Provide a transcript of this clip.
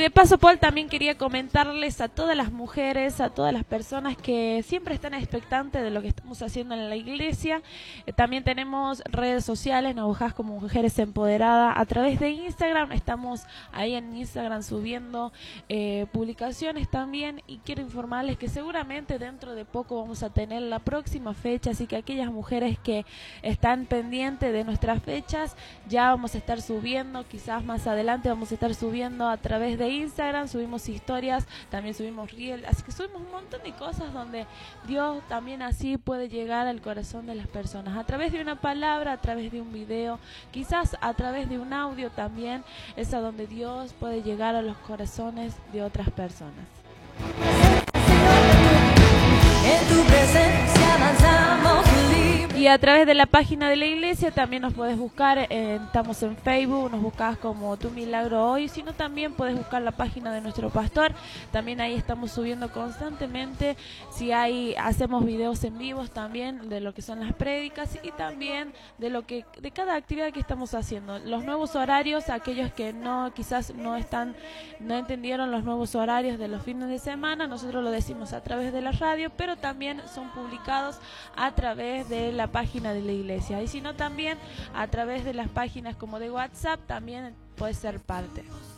de paso, Paul, también quería comentarles a todas las mujeres, a todas las personas que siempre están expectantes de lo que estamos haciendo en la iglesia. También tenemos redes sociales, nos buscás como Mujeres Empoderadas a través de Instagram. Estamos ahí en Instagram subiendo publicaciones también, y quiero informarles que seguramente dentro de poco vamos a tener la próxima fecha, así que aquellas mujeres que están pendientes de nuestras fechas, ya vamos a estar subiendo, quizás más adelante vamos a estar subiendo a través de Instagram, subimos historias, también subimos reel, así que subimos un montón de cosas donde Dios también así puede llegar al corazón de las personas, a través de una palabra, a través de un video, quizás a través de un audio también, es a donde Dios puede llegar a los corazones de otras personas. En tu presencia avanzamos libre. Y a través de la página de la iglesia también nos puedes buscar, estamos en Facebook, nos buscas como Tu Milagro Hoy, sino también puedes buscar la página de nuestro pastor, también ahí estamos subiendo constantemente, si hacemos videos en vivos también de lo que son las prédicas y también de cada actividad que estamos haciendo, los nuevos horarios, aquellos que quizás no entendieron los nuevos horarios de los fines de semana, nosotros lo decimos a través de la radio, pero también son publicados a través de la página de la iglesia, y si no también a través de las páginas como de WhatsApp también puede ser parte.